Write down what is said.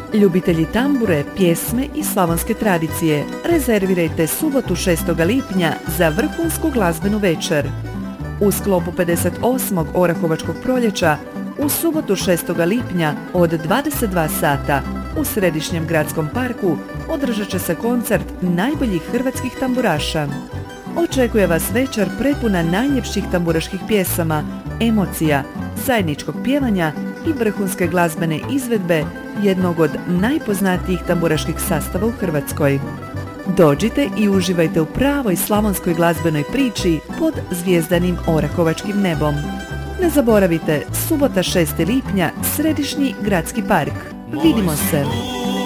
Ljubitelji tambure, pjesme i slavonske tradicije, rezervirajte subotu 6. lipnja za vrhunsku glazbenu večer. U sklopu 58. Orahovačkog proljeća u subotu 6. lipnja od 22 sata u Središnjem gradskom parku održat će se koncert najboljih hrvatskih tamburaša. Očekuje vas večer prepuna najljepših tamburaških pjesama, emocija, zajedničkog pjevanja i vrhunske glazbene izvedbe jednog od najpoznatijih tamburaških sastava u Hrvatskoj. Dođite i uživajte u pravoj slavonskoj glazbenoj priči pod zvijezdanim orahovačkim nebom. Ne zaboravite, subota 6. lipnja, Središnji gradski park. Vidimo se!